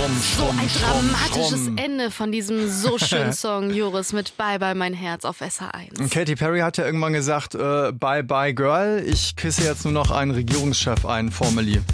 So ein dramatisches Ende von diesem so schönen Song, Joris, mit Bye Bye Mein Herz auf SH1. Und Katy Perry hat ja irgendwann gesagt, Bye Bye Girl, ich küsse jetzt nur noch einen Regierungschef ein, formally.